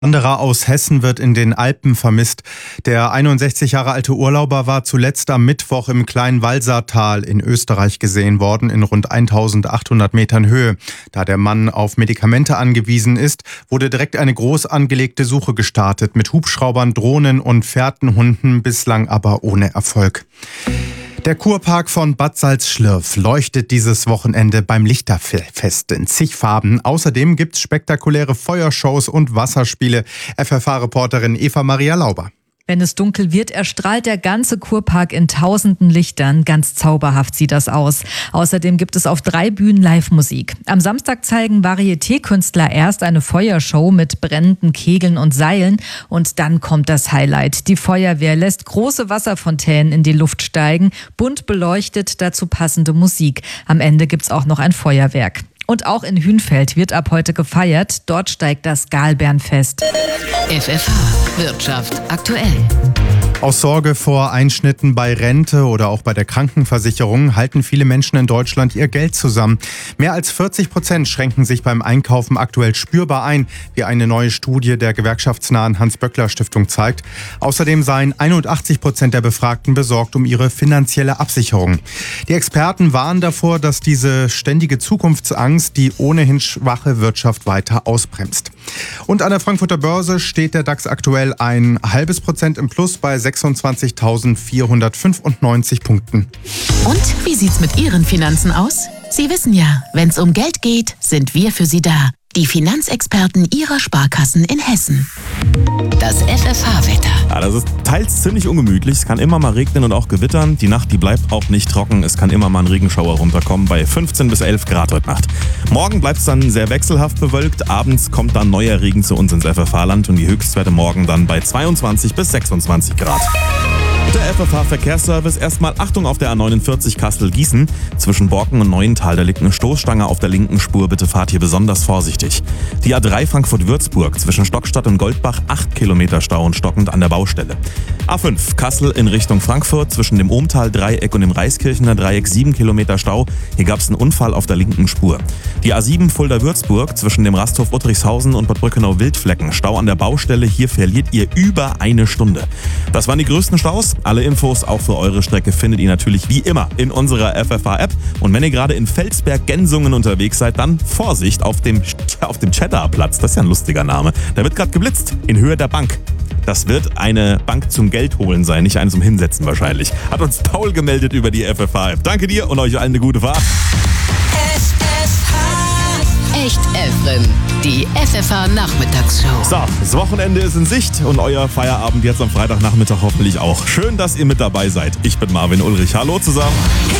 Wanderer aus Hessen wird in den Alpen vermisst. Der 61 Jahre alte Urlauber war zuletzt am Mittwoch im kleinen Walsertal in Österreich gesehen worden, in rund 1800 Metern Höhe. Da der Mann auf Medikamente angewiesen ist, wurde direkt eine groß angelegte Suche gestartet, mit Hubschraubern, Drohnen und Fährtenhunden, bislang aber ohne Erfolg. Der Kurpark von Bad Salzschlirf leuchtet dieses Wochenende beim Lichterfest in zig Farben. Außerdem gibt's spektakuläre Feuershows und Wasserspiele. FFH-Reporterin Eva-Maria Lauber. Wenn es dunkel wird, erstrahlt der ganze Kurpark in tausenden Lichtern. Ganz zauberhaft sieht das aus. Außerdem gibt es auf 3 Bühnen Live-Musik. Am Samstag zeigen Varieté-Künstler erst eine Feuershow mit brennenden Kegeln und Seilen. Und dann kommt das Highlight. Die Feuerwehr lässt große Wasserfontänen in die Luft steigen, bunt beleuchtet, dazu passende Musik. Am Ende gibt's auch noch ein Feuerwerk. Und auch in Hünfeld wird ab heute gefeiert. Dort steigt das Galbernfest. FFH Wirtschaft aktuell. Aus Sorge vor Einschnitten bei Rente oder auch bei der Krankenversicherung halten viele Menschen in Deutschland ihr Geld zusammen. Mehr als 40% schränken sich beim Einkaufen aktuell spürbar ein, wie eine neue Studie der gewerkschaftsnahen Hans-Böckler-Stiftung zeigt. Außerdem seien 81% der Befragten besorgt um ihre finanzielle Absicherung. Die Experten warnen davor, dass diese ständige Zukunftsangst die ohnehin schwache Wirtschaft weiter ausbremst. Und an der Frankfurter Börse steht der DAX aktuell ein halbes Prozent im Plus bei 26.495 Punkten. Und wie sieht's mit Ihren Finanzen aus? Sie wissen ja, wenn's um Geld geht, sind wir für Sie da. Die Finanzexperten Ihrer Sparkassen in Hessen. Das FFH-Wetter. Ja, das ist teils ziemlich ungemütlich. Es kann immer mal regnen und auch gewittern. Die Nacht, die bleibt auch nicht trocken. Es kann immer mal ein Regenschauer runterkommen bei 15 bis 11 Grad heute Nacht. Morgen bleibt es dann sehr wechselhaft bewölkt. Abends kommt dann neuer Regen zu uns ins FFH-Land und die Höchstwerte morgen dann bei 22 bis 26 Grad. Der FFH-Verkehrsservice. Erstmal Achtung auf der A49 Kassel-Gießen. Zwischen Borken und Neuental, da liegt eine Stoßstange auf der linken Spur. Bitte fahrt hier besonders vorsichtig. Die A3 Frankfurt-Würzburg. Zwischen Stockstadt und Goldbach 8 Kilometer Stau und stockend an der Baustelle. A5 Kassel in Richtung Frankfurt. Zwischen dem Ohmtal-Dreieck und dem Reiskirchener Dreieck 7 Kilometer Stau. Hier gab es einen Unfall auf der linken Spur. Die A7 Fulda-Würzburg. Zwischen dem Rasthof Uttrichshausen und Bad Brückenau-Wildflecken. Stau an der Baustelle. Hier verliert ihr über eine Stunde. Das waren die größten Staus. Alle Infos auch für eure Strecke findet ihr natürlich wie immer in unserer FFH-App. Und wenn ihr gerade in Felsberg-Gensungen unterwegs seid, dann Vorsicht auf dem Cheddarplatz. Das ist ja ein lustiger Name. Da wird gerade geblitzt in Höhe der Bank. Das wird eine Bank zum Geld holen sein, nicht eine zum Hinsetzen wahrscheinlich. Hat uns Paul gemeldet über die FFH-App. Danke dir und euch allen eine gute Fahrt. Echt Efren, die FFH-Nachmittagsshow. So, das Wochenende ist in Sicht und euer Feierabend jetzt am Freitagnachmittag hoffentlich auch. Schön, dass ihr mit dabei seid. Ich bin Marvin Ulrich. Hallo zusammen.